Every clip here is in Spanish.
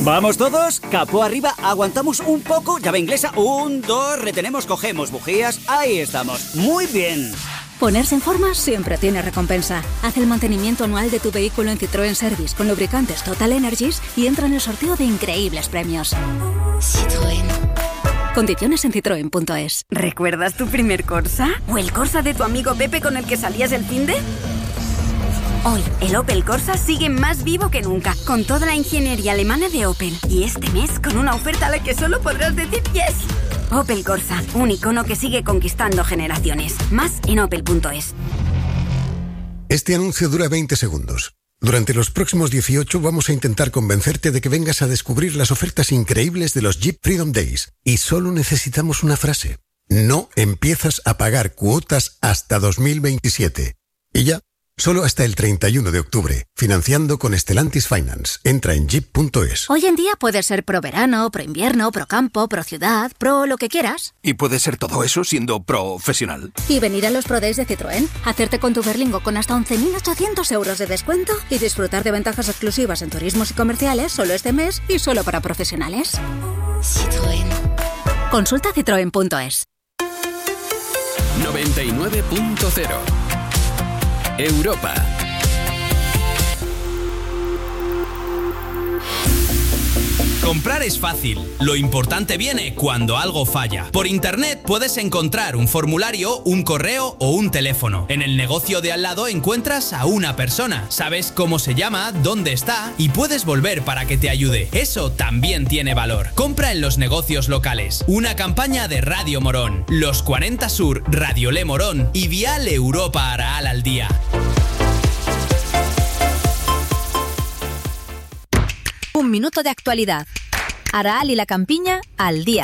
¿Vamos todos? Capó arriba, aguantamos un poco, llave inglesa, 1, 2, retenemos, cogemos bujías, ahí estamos, muy bien. Ponerse en forma siempre tiene recompensa. Haz el mantenimiento anual de tu vehículo en Citroën Service con lubricantes Total Energies y entra en el sorteo de increíbles premios. Citroën. Condiciones en citroen.es. ¿Recuerdas tu primer Corsa? ¿O el Corsa de tu amigo Pepe con el que salías el finde? Hoy, el Opel Corsa sigue más vivo que nunca, con toda la ingeniería alemana de Opel. Y este mes, con una oferta a la que solo podrás decir yes. Opel Corsa, un icono que sigue conquistando generaciones. Más en opel.es. Este anuncio dura 20 segundos. Durante los próximos 18 vamos a intentar convencerte de que vengas a descubrir las ofertas increíbles de los Jeep Freedom Days. Y solo necesitamos una frase. No empiezas a pagar cuotas hasta 2027. Y ya. Solo hasta el 31 de octubre, financiando con Stellantis Finance. Entra en jeep.es. Hoy en día puedes ser pro verano, pro invierno, pro campo, pro ciudad, pro lo que quieras. Y puedes ser todo eso siendo profesional. Y venir a los Pro Days de Citroën, hacerte con tu Berlingo con hasta 11.800 euros de descuento y disfrutar de ventajas exclusivas en turismos y comerciales solo este mes y solo para profesionales. Citroën. Consulta citroen.es. 99.0 Europa. Comprar es fácil. Lo importante viene cuando algo falla. Por internet puedes encontrar un formulario, un correo o un teléfono. En el negocio de al lado encuentras a una persona. Sabes cómo se llama, dónde está y puedes volver para que te ayude. Eso también tiene valor. Compra en los negocios locales. Una campaña de Radio Morón, Los 40 Sur, Radio Le Morón y Vial Europa Araal al día. Un minuto de actualidad. Araal y la Campiña al día.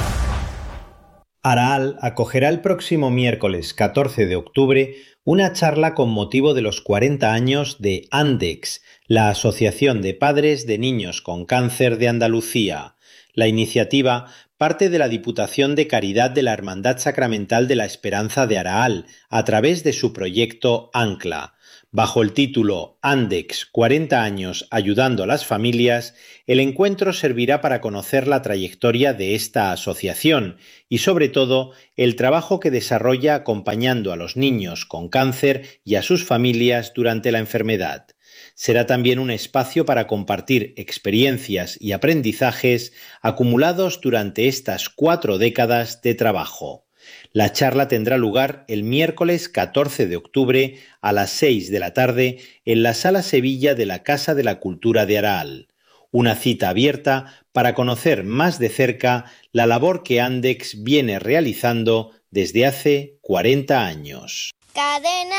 Araal acogerá el próximo miércoles 14 de octubre una charla con motivo de los 40 años de ANDEX, la Asociación de Padres de Niños con Cáncer de Andalucía. La iniciativa parte de la Diputación de Caridad de la Hermandad Sacramental de la Esperanza de Araal, a través de su proyecto ANCLA. Bajo el título ANDEX 40 años ayudando a las familias, el encuentro servirá para conocer la trayectoria de esta asociación y, sobre todo, el trabajo que desarrolla acompañando a los niños con cáncer y a sus familias durante la enfermedad. Será también un espacio para compartir experiencias y aprendizajes acumulados durante estas 4 décadas de trabajo. La charla tendrá lugar el miércoles 14 de octubre a las 6 de la tarde en la Sala Sevilla de la Casa de la Cultura de Araal. Una cita abierta para conocer más de cerca la labor que ANDEX viene realizando desde hace 40 años. Cadena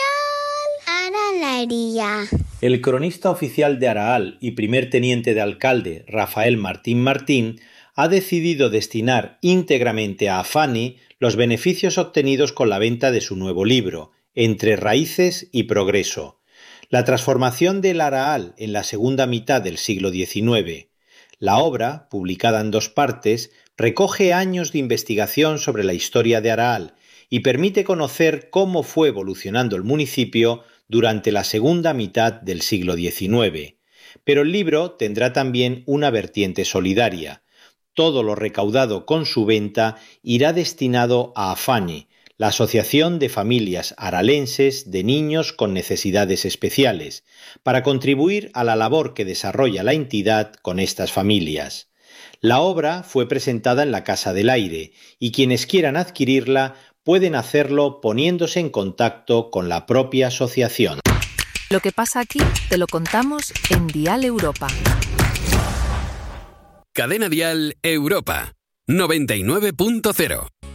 Dial, Aralería. El cronista oficial de Araal y primer teniente de alcalde, Rafael Martín Martín, ha decidido destinar íntegramente a AFANI los beneficios obtenidos con la venta de su nuevo libro, Entre Raíces y Progreso. La transformación del Araal en la segunda mitad del siglo XIX. La obra, publicada en 2 partes, recoge años de investigación sobre la historia de Araal y permite conocer cómo fue evolucionando el municipio durante la segunda mitad del siglo XIX. Pero el libro tendrá también una vertiente solidaria. Todo lo recaudado con su venta irá destinado a AFANI, la Asociación de Familias Aralenses de Niños con Necesidades Especiales, para contribuir a la labor que desarrolla la entidad con estas familias. La obra fue presentada en la Casa del Aire y quienes quieran adquirirla pueden hacerlo poniéndose en contacto con la propia asociación. Lo que pasa aquí te lo contamos en Dial Europa. Cadena Dial Europa 99.0